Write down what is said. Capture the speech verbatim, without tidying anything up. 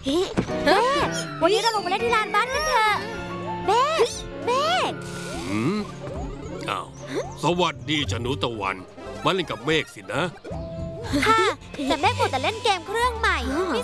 แม่วันนี้เราลงมาเล่นที่ลานบ้านกันเถอะแม่แม่หืมอ้าวสวัสดีจ้ะหนูตะวันมาเล่นกับเมฆสินะค่ะแต่แม่กดแต่เล่นเกมเครื่องใหม่